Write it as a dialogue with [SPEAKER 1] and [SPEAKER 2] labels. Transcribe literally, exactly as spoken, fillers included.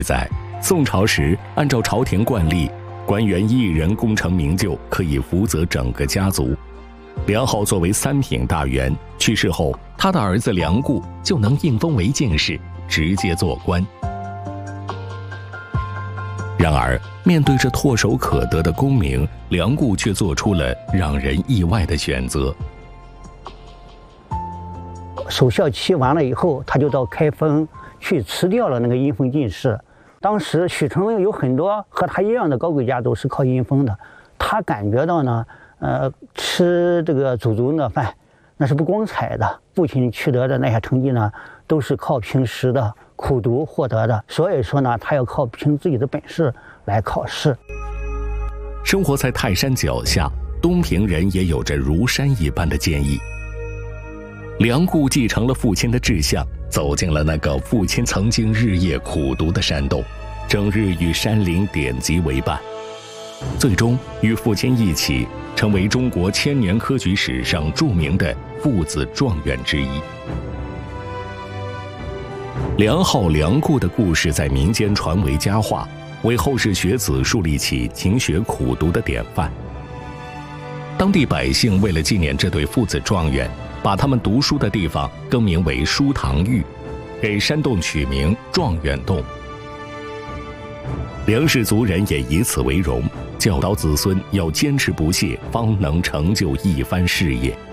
[SPEAKER 1] 在宋朝时，按照朝廷惯例，官员一人功成名就，可以福泽整个家族。梁浩作为三品大员，去世后，他的儿子梁固就能应封为进士，直接做官。然而，面对着唾手可得的功名，梁固却做出了让人意外的选择。
[SPEAKER 2] 守孝期完了以后，他就到开封去辞掉了那个阴封进士。当时许承有很多和他一样的高贵家族是靠阴封的，他感觉到呢，呃，吃这个祖宗的饭那是不光彩的，父亲取得的那些成绩呢，都是靠平时的苦读获得的，所以说呢，他要靠凭自己的本事来考试。
[SPEAKER 1] 生活在泰山脚下，东平人也有着如山一般的坚毅。梁固继承了父亲的志向，走进了那个父亲曾经日夜苦读的山洞，整日与山林典籍为伴，最终与父亲一起成为中国千年科举史上著名的父子状元之一。梁浩、梁固的故事在民间传为佳话，为后世学子树立起勤学苦读的典范。当地百姓为了纪念这对父子状元，把他们读书的地方更名为书堂峪，给山洞取名状元洞。梁氏族人也以此为荣，教导子孙要坚持不懈，方能成就一番事业。